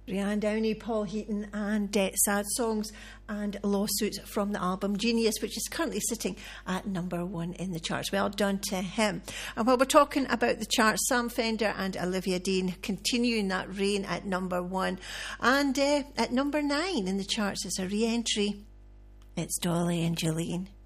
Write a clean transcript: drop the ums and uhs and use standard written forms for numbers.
Rianne Downey, Paul Heaton and Sad Songs and Lawsuits from the album Genius, which is currently sitting at number 1 in the charts. Well done to him. And while we're talking about the charts, Sam Fender and Olivia Dean continuing that reign at number 1. And at number 9 in the charts is a re-entry. It's Dolly and Jolene.